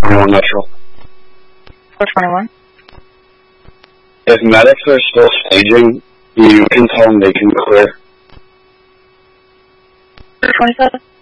421 Metro. 421. If medics are still staging, you can tell them they can clear. 27.